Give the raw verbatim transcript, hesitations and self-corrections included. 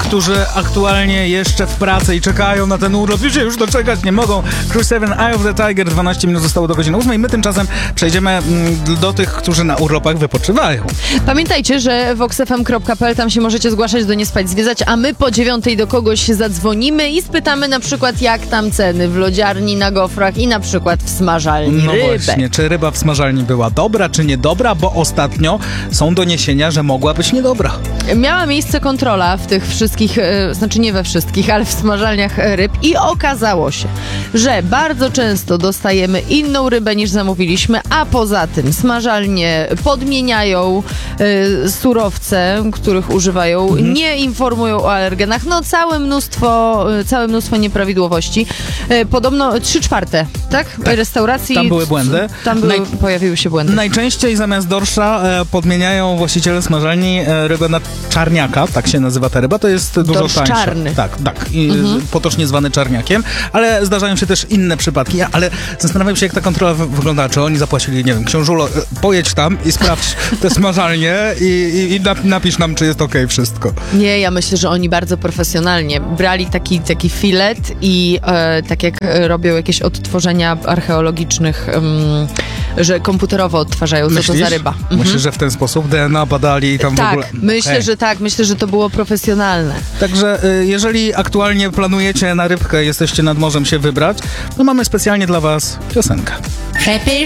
którzy aktualnie jeszcze w pracy i czekają na ten urlop, już się już doczekać nie mogą. Cruise siedem, Eye of the Tiger, dwanaście minut zostało do godziny ósmej. My tymczasem przejdziemy mm, do tych, którzy na urlopach wypoczywają. Pamiętajcie, że vox f m kropka p l, tam się możecie zgłaszać do Nie Spać Zwiedzać, a my po dziewiątej do kogoś zadzwonimy i spytamy na przykład, jak tam ceny w lodziarni, na gofrach i na przykład w smażalni No rybek. właśnie, czy ryba w smażalni była dobra, czy niedobra, bo ostatnio są doniesienia, że mogła być niedobra. Miała miejsce kontrola w tych wszystkich, e, znaczy nie we wszystkich, ale w smażalniach ryb i okazało się, że bardzo często dostajemy inną rybę niż zamówiliśmy, a poza tym smażalnie podmieniają e, surowce, których używają, mhm. nie informują o alergenach, no całe mnóstwo, e, całe mnóstwo nieprawidłowości. E, podobno trzy czwarte, tak? tak? Restauracji. Tam były błędy. Tam były, Naj... pojawiły się błędy. Najczęściej zamiast dorsza e, podmieniają właściciele smażalni e, rybę na czarniaka, tak się nazywa ta ryba, to jest dużo Dorsz tańsza. czarny. Tak, tak. I, mhm. potocznie zwany czarniakiem, ale zdarzają się też inne przypadki, ja, ale zastanawiam się, jak ta kontrola w- wygląda, czy oni zapłacili, nie wiem, książulo, pojedź tam i sprawdź te smażalnie i, i, i napisz nam, czy jest okej okay wszystko. Nie, ja myślę, że oni bardzo profesjonalnie brali taki, taki filet i e, tak jak robią jakieś odtworzenia archeologicznych, um, że komputerowo odtwarzają, co Myślisz? to za ryba. Mhm. Myślę, że w ten sposób D N A badali i tam tak, w ogóle... myślę, Hej. że tak, myślę, że to było profesjonalne. Także y, jeżeli aktualnie planujecie na rybkę, jesteście nad morzem się wybrać, to mamy specjalnie dla was piosenkę. Przepisz